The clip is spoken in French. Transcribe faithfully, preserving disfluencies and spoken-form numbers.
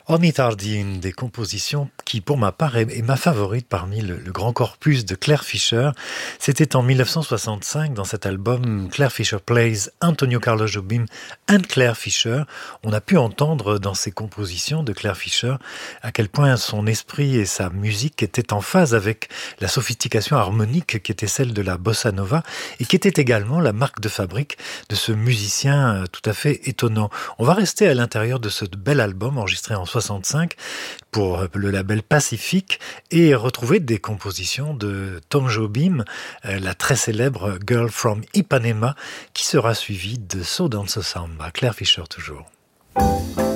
Ornithardy, une des compositions qui, pour ma part, est, est ma favorite parmi le, le grand corpus de Claire Fischer. C'était en dix-neuf cent soixante-cinq, dans cet album Claire Fischer Plays Antonio Carlos Jobim and Claire Fischer. On a pu entendre dans ces compositions de Claire Fischer à quel point son esprit et sa musique étaient en phase avec la sophistication harmonique qui était celle de la bossa nova et qui était également la marque de fabrique de ce musicien tout à fait étonnant. On va rester à l'intérieur de ce bel album enregistré en soixante-cinq pour le label Pacific et retrouver des compositions de Tom Jobim, la très célèbre Girl from Ipanema, qui sera suivie de So Dance Samba. Claire Fischer toujours.